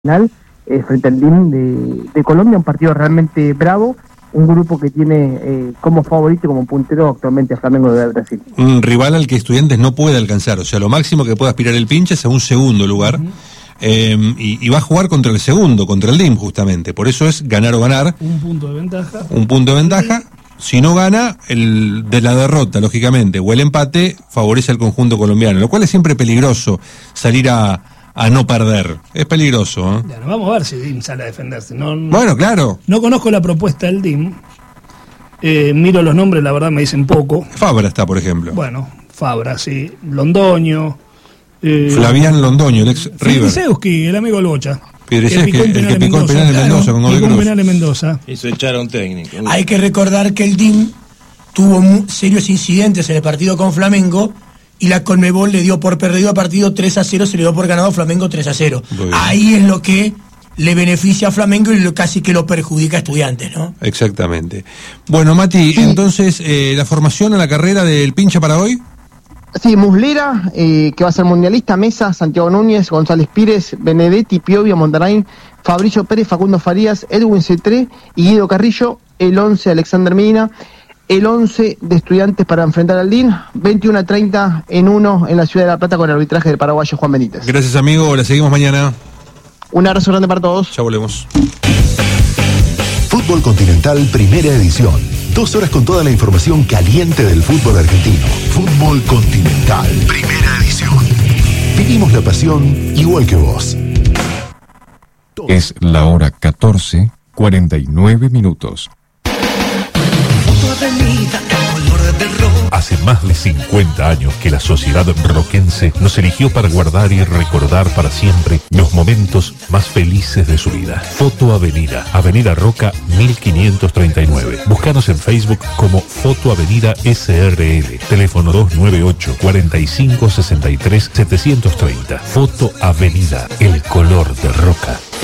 final frente al DIM de Colombia, un partido realmente bravo, un grupo que tiene como favorito, como puntero actualmente a Flamengo de Brasil. Un rival al que Estudiantes no puede alcanzar, o sea, lo máximo que puede aspirar el Pincha es a un segundo lugar, y va a jugar contra el segundo, contra el DIM justamente, por eso es ganar o ganar. Un punto de ventaja. Un punto de ventaja. Si no gana, el de la derrota, lógicamente, o el empate, favorece al conjunto colombiano, lo cual es siempre peligroso, salir a no perder. Es peligroso, ¿eh? Bueno, vamos a ver si DIM sale a defenderse. Bueno, claro. No conozco la propuesta del DIM. Miro los nombres, la verdad me dicen poco. Fabra está, por ejemplo. Bueno, Fabra, sí. Londoño. Flavián Londoño, el ex River. Piedrisewski, el amigo del Bocha. El que picó el penal en Mendoza con Picó un penal en Mendoza. Hizo echar a un técnico. Hay que recordar que el DIM tuvo serios incidentes en el partido con Flamengo y la Conmebol le dio por perdido a partido 3-0, se le dio por ganado a Flamengo 3-0. Ahí es lo que le beneficia a Flamengo y casi que lo perjudica a Estudiantes, ¿no? Exactamente. Bueno, Mati, sí. Entonces, la formación a la carrera del Pincha para hoy. Sí, Muslera, que va a ser mundialista, Mesa, Santiago Núñez, González Pires, Benedetti, Piovia, Montarain, Fabricio Pérez, Facundo Farías, Edwin Cetré y Guido Carrillo, el 11 Alexander Medina, el 11 de Estudiantes para enfrentar al DIN, 21:30 en la Ciudad de La Plata con el arbitraje del paraguayo Juan Benítez. Gracias, amigo, la seguimos mañana. Un abrazo grande para todos. Ya volvemos. Fútbol Continental, primera edición. 2 horas con toda la información caliente del fútbol argentino. Fútbol Continental, primera edición. Vivimos la pasión igual que vos. Es la hora 14:49. Hace más de 50 años que la sociedad roquense nos eligió para guardar y recordar para siempre los momentos más felices de su vida. Foto Avenida, Avenida Roca 1539. Búscanos en Facebook como Foto Avenida SRL. Teléfono 298 45 63 730. Foto Avenida, el color de Roca.